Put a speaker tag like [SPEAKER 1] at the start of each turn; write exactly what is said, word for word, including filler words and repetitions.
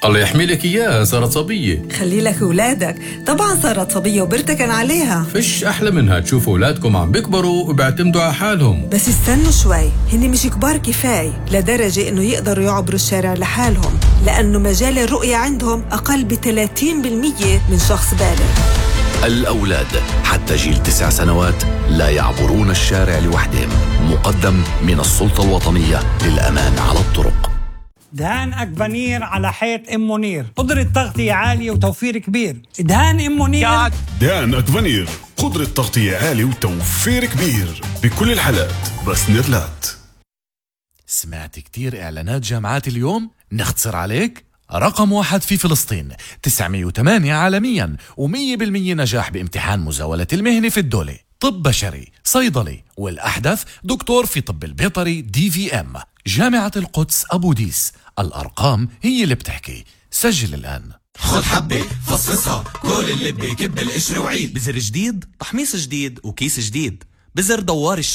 [SPEAKER 1] الله يحمي لك إياها، صارت صبية.
[SPEAKER 2] خلي لك أولادك، طبعا صارت صبية وبرتكن عليها.
[SPEAKER 1] فيش أحلى منها تشوفوا أولادكم عم بيكبروا وبيعتمدوا على حالهم.
[SPEAKER 2] بس استنوا شوي، هن مش كبار كفاية لدرجة إنه يقدروا يعبروا الشارع لحالهم، لأنه مجال الرؤية عندهم أقل ب ثلاثين بالمية من شخص بالغ.
[SPEAKER 3] الأولاد حتى جيل تسع سنوات لا يعبرون الشارع لوحدهم. مقدم من السلطة الوطنية للأمان على الطرق.
[SPEAKER 4] دهان أكفانير على حيط أم منير، قدرة تغطية عالية وتوفير كبير. دهان أم منير.
[SPEAKER 5] دهان أكفانير، قدرة تغطية عالية وتوفير كبير بكل الحالات، بس نيرلات.
[SPEAKER 6] سمعت كتير إعلانات جامعات اليوم؟ نختصر عليك؟ رقم واحد في فلسطين، تسعمية وثمانية عالميا، ومية بالمية نجاح بامتحان مزاولة المهنة في الدولة. طب بشري، صيدلي، والأحدث دكتور في طب البيطري دي في ام. جامعة القدس أبو ديس، الأرقام هي اللي بتحكي. سجل الآن.
[SPEAKER 7] خد حبة فصفصها، كل اللي بكب القشر وعيد. بزر جديد، تحميص جديد، وكيس جديد. بزر دوار